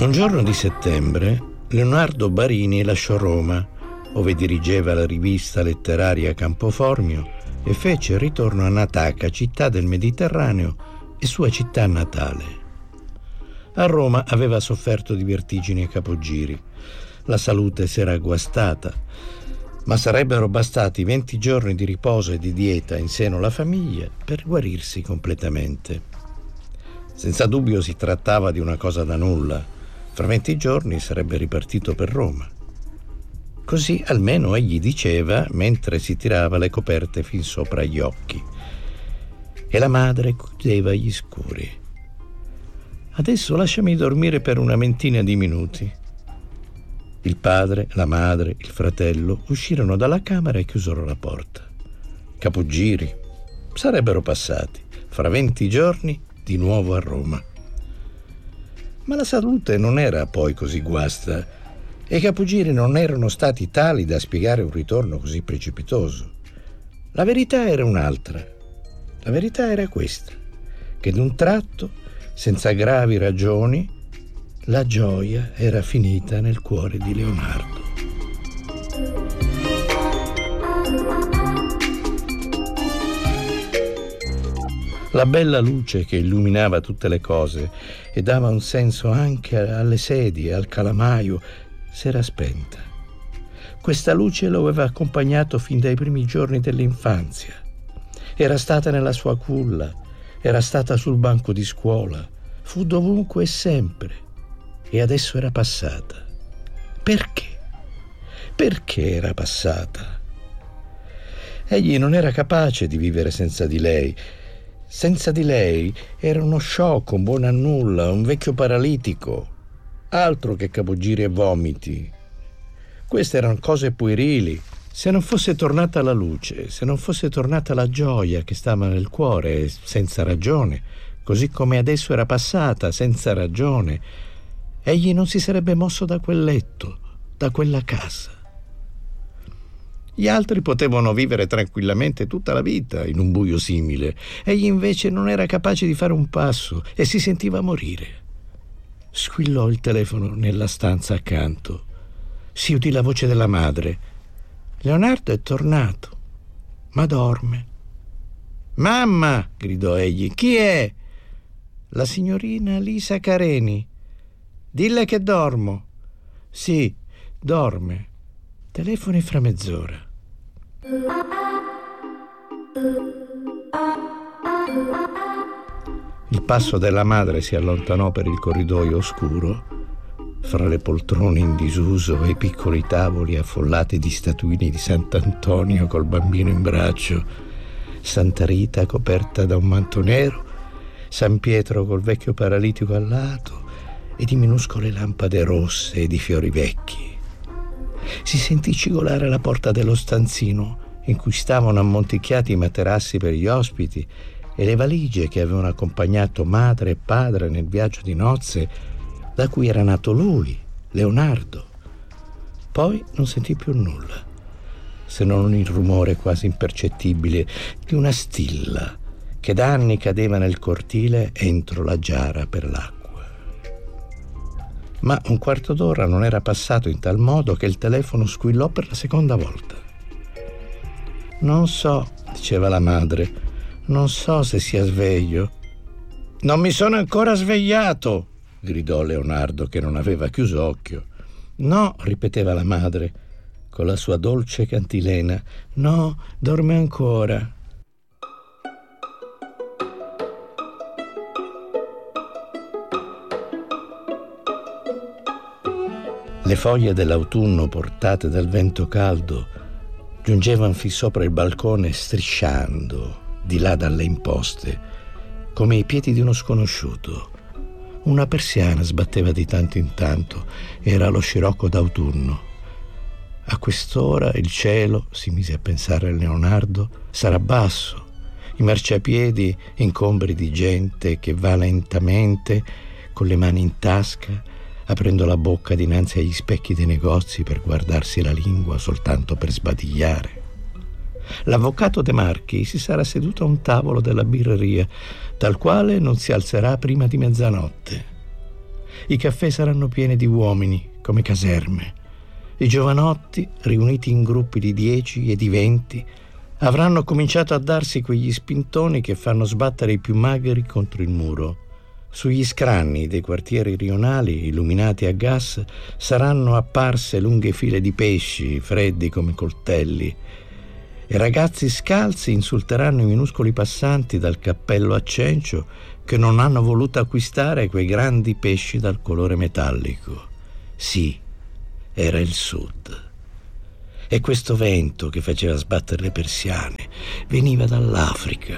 Un giorno di settembre, Leonardo Barini lasciò Roma, ove dirigeva la rivista letteraria Campoformio, e fece il ritorno a Nataca, città del Mediterraneo e sua città natale. A Roma aveva sofferto di vertigini e capogiri. La salute si era guastata, ma sarebbero bastati 20 giorni di riposo e di dieta in seno alla famiglia per guarirsi completamente. Senza dubbio si trattava di una cosa da nulla. Fra 20 giorni sarebbe ripartito per Roma. Così almeno egli diceva mentre si tirava le coperte fin sopra gli occhi. E la madre chiudeva gli scuri. Adesso lasciami dormire per una ventina di minuti. Il padre, la madre, il fratello uscirono dalla camera e chiusero la porta. Capogiri sarebbero passati. Fra 20 giorni di nuovo a Roma. Ma la salute non era poi così guasta e i capogiri non erano stati tali da spiegare un ritorno così precipitoso. La verità era un'altra. La verità era questa, che d'un tratto, senza gravi ragioni, la gioia era finita nel cuore di Leonardo. La bella luce che illuminava tutte le cose e dava un senso anche alle sedie, al calamaio, s'era spenta. Questa luce lo aveva accompagnato fin dai primi giorni dell'infanzia. Era stata nella sua culla, era stata sul banco di scuola, fu dovunque e sempre, e adesso era passata. Perché? Perché era passata? Egli non era capace di vivere senza di lei. Senza di lei era uno sciocco, un buon a nulla, un vecchio paralitico. Altro che capogiri e vomiti. Queste erano cose puerili. Se non fosse tornata la luce, se non fosse tornata la gioia che stava nel cuore, senza ragione, così come adesso era passata, senza ragione, egli non si sarebbe mosso da quel letto, da quella casa. Gli altri potevano vivere tranquillamente tutta la vita in un buio simile. Egli invece non era capace di fare un passo e si sentiva morire. Squillò il telefono nella stanza accanto. Si udì la voce della madre. Leonardo è tornato, ma dorme. «Mamma!» gridò egli. «Chi è?» «La signorina Lisa Careni. Dille che dormo». «Sì, dorme. Telefoni fra mezz'ora». Il passo della madre si allontanò per il corridoio oscuro, fra le poltrone in disuso e i piccoli tavoli affollati di statuine di Sant'Antonio col bambino in braccio, Santa Rita coperta da un manto nero, San Pietro col vecchio paralitico al lato e di minuscole lampade rosse e di fiori vecchi. Si sentì cigolare alla porta dello stanzino in cui stavano ammonticchiati i materassi per gli ospiti e le valigie che avevano accompagnato madre e padre nel viaggio di nozze da cui era nato lui, Leonardo. Poi non sentì più nulla, se non il rumore quasi impercettibile di una stilla che da anni cadeva nel cortile entro la giara per l'acqua. Ma un quarto d'ora non era passato in tal modo che il telefono squillò per la seconda volta. «Non so», diceva la madre, «non so se sia sveglio». «Non mi sono ancora svegliato», gridò Leonardo, che non aveva chiuso occhio. «No», ripeteva la madre, con la sua dolce cantilena, «no, dorme ancora». Le foglie dell'autunno portate dal vento caldo giungevano fin sopra il balcone strisciando di là dalle imposte, come i piedi di uno sconosciuto. Una persiana sbatteva di tanto in tanto, era lo scirocco d'autunno. A quest'ora il cielo, si mise a pensare Leonardo, sarà basso, i marciapiedi incombri di gente che va lentamente con le mani in tasca, aprendo la bocca dinanzi agli specchi dei negozi per guardarsi la lingua soltanto per sbadigliare. L'avvocato De Marchi si sarà seduto a un tavolo della birreria, dal quale non si alzerà prima di mezzanotte. I caffè saranno pieni di uomini, come caserme. I giovanotti, riuniti in gruppi di 10 e di 20, avranno cominciato a darsi quegli spintoni che fanno sbattere i più magri contro il muro. Sugli scranni dei quartieri rionali, illuminati a gas, saranno apparse lunghe file di pesci, freddi come coltelli. E ragazzi scalzi insulteranno i minuscoli passanti dal cappello a cencio che non hanno voluto acquistare quei grandi pesci dal colore metallico. Sì, era il Sud. E questo vento che faceva sbattere le persiane veniva dall'Africa.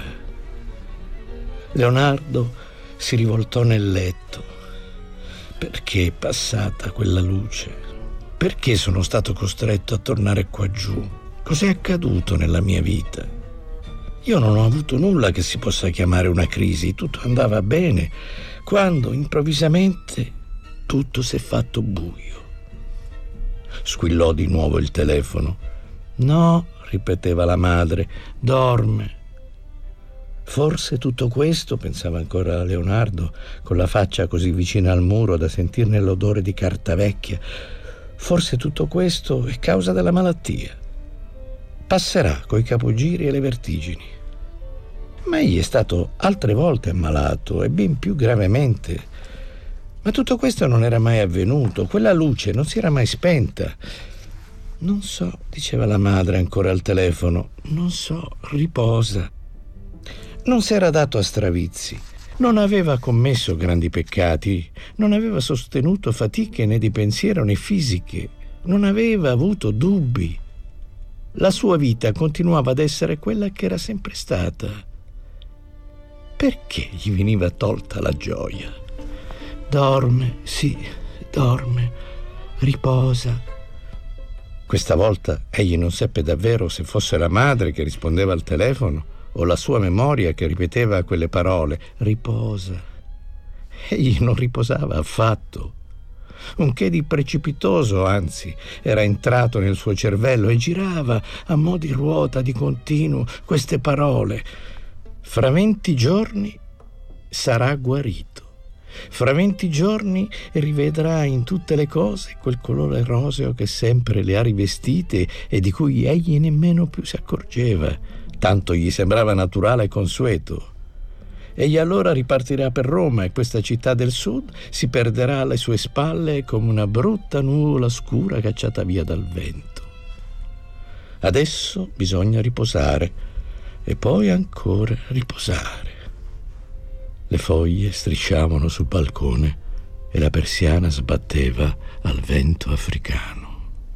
Leonardo si rivoltò nel letto. Perché è passata quella luce? Perché sono stato costretto a tornare qua giù? Cos'è accaduto nella mia vita? Io non ho avuto nulla che si possa chiamare una crisi, tutto andava bene, quando improvvisamente tutto si è fatto buio. Squillò di nuovo il telefono. No, ripeteva la madre, dorme. Forse tutto questo, pensava ancora Leonardo, con la faccia così vicina al muro da sentirne l'odore di carta vecchia, forse tutto questo è causa della malattia. Passerà coi capogiri e le vertigini. Ma egli è stato altre volte ammalato e ben più gravemente. Ma tutto questo non era mai avvenuto, quella luce non si era mai spenta. Non so, diceva la madre ancora al telefono, non so, riposa. Non s'era dato a stravizi, non aveva commesso grandi peccati, non aveva sostenuto fatiche né di pensiero né fisiche, non aveva avuto dubbi. La sua vita continuava ad essere quella che era sempre stata. Perché gli veniva tolta la gioia? Dorme, sì, dorme, riposa. Questa volta egli non seppe davvero se fosse la madre che rispondeva al telefono o la sua memoria che ripeteva quelle parole, riposa. Egli non riposava affatto. Un che di precipitoso, anzi, era entrato nel suo cervello e girava a mo' di ruota di continuo queste parole. Fra 20 giorni sarà guarito. Fra 20 giorni rivedrà in tutte le cose quel colore roseo che sempre le ha rivestite e di cui egli nemmeno più si accorgeva, tanto gli sembrava naturale e consueto. Egli allora ripartirà per Roma e questa città del sud si perderà alle sue spalle come una brutta nuvola scura cacciata via dal vento. Adesso bisogna riposare e poi ancora riposare. Le foglie strisciavano sul balcone e la persiana sbatteva al vento africano.